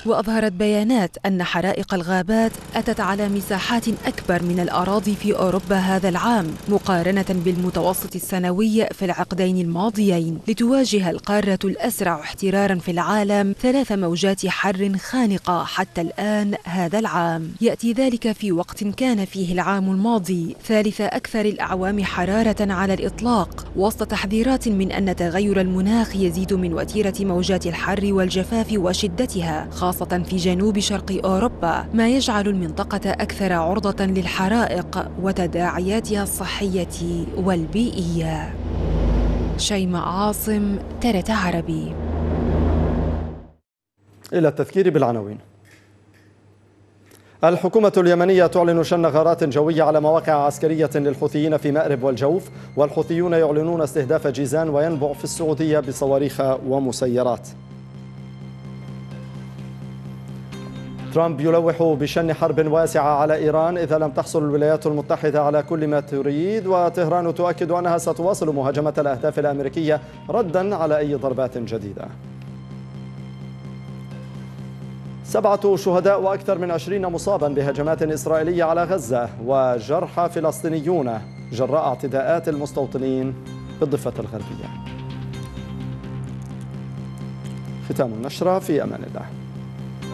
وأظهرت بيانات أن حرائق الغابات أتت على مساحات أكبر من الأراضي في أوروبا هذا العام مقارنة بالمتوسط السنوي في العقدين الماضيين، لتواجه القارة الأسرع احترارا في العالم 3 موجات حر خانقة حتى الآن هذا العام. يأتي ذلك في وقت كان فيه العام الماضي ثالث أكثر الأعوام حرارة على الإطلاق، وسط تحذيرات من أن تغير المناخ يزيد من وتيرة موجات الحر والجفاف وشدتها، خاصة في جنوب شرق أوروبا، ما يجعل المنطقة أكثر عرضة للحرائق وتداعياتها الصحية والبيئية. شيماء عاصم، TRT عربي. إلى التذكير بالعناوين. الحكومة اليمنية تعلن شن غارات جوية على مواقع عسكرية للحوثيين في مأرب والجوف، والحوثيون يعلنون استهداف جيزان وينبع في السعودية بصواريخ ومسيرات. ترامب يلوح بشن حرب واسعة على إيران إذا لم تحصل الولايات المتحدة على كل ما تريد، وطهران تؤكد أنها ستواصل مهاجمة الأهداف الأمريكية رداً على أي ضربات جديدة. 7 شهداء وأكثر من 20 مصابا بهجمات إسرائيلية على غزة، وجرحى فلسطينيون جراء اعتداءات المستوطنين بالضفة الغربية. ختام النشرة، في أمان الله.